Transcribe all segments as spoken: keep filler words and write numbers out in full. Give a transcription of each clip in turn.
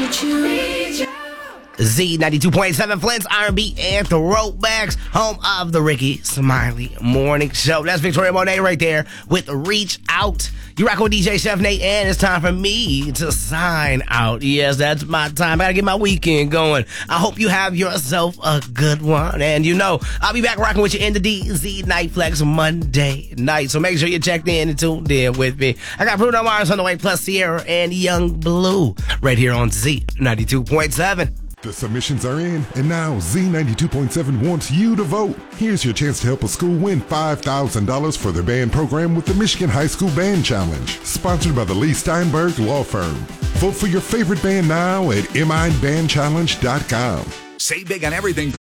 need you. Need you. Z ninety-two point seven, Flint's R and B and Throwbacks, home of the Ricky Smiley Morning Show. That's Victoria Monet right there with Reach Out. You rock with D J Chef Nate, and it's time for me to sign out. Yes, that's my time. I gotta get my weekend going. I hope you have yourself a good one. And you know, I'll be back rocking with you in the D Z Night Flex Monday night. So make sure you checked in and tuned in with me. I got Bruno Mars on the way, plus Sierra and Young Blue right here on Z ninety-two point seven. The submissions are in, and now Z ninety-two point seven wants you to vote. Here's your chance to help a school win five thousand dollars for their band program with the Michigan High School Band Challenge, sponsored by the Lee Steinberg Law Firm. Vote for your favorite band now at M I band challenge dot com. Save big on everything.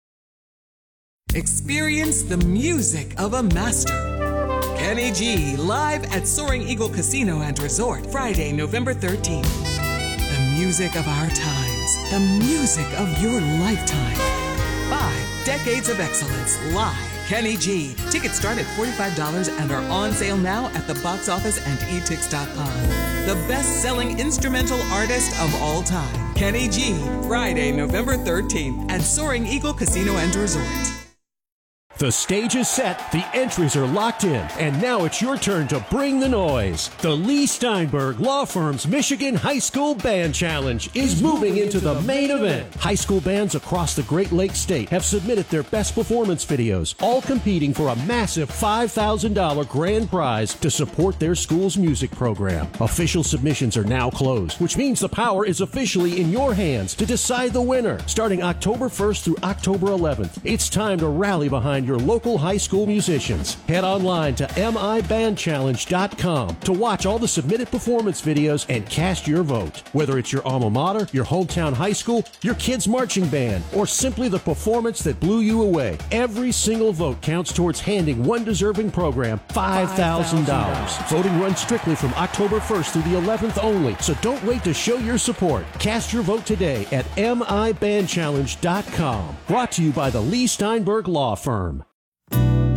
Experience the music of a master. Kenny G, live at Soaring Eagle Casino and Resort, Friday, November thirteenth. The music of our times, the music of your lifetime. Five decades of excellence, live. Kenny G. Tickets start at forty-five dollars and are on sale now at the box office and e tix dot com. The best-selling instrumental artist of all time, Kenny G. Friday, November thirteenth at Soaring Eagle Casino and Resort. The stage is set, the entries are locked in, and now it's your turn to bring the noise. The Lee Steinberg Law Firm's Michigan High School Band Challenge is moving into the main event. High school bands across the Great Lakes State have submitted their best performance videos, all competing for a massive five thousand dollars grand prize to support their school's music program. Official submissions are now closed, which means the power is officially in your hands to decide the winner. Starting October first through October eleventh, it's time to rally behind your local high school musicians. Head online to M I band challenge dot com to watch all the submitted performance videos and cast your vote. Whether it's your alma mater, your hometown high school, your kid's marching band, or simply the performance that blew you away, every single vote counts towards handing one deserving program five thousand dollars. Voting runs strictly from October first through the eleventh only, so don't wait to show your support. Cast your vote today at M I band challenge dot com. Brought to you by the Lee Steinberg Law Firm.